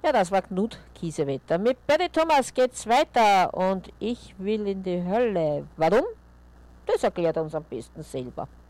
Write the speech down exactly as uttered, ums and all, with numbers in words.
Ja, das war Knut Kiesewetter. Mit Betty Thomas geht's weiter und ich will in die Hölle. Warum? Das erklärt er uns am besten selber.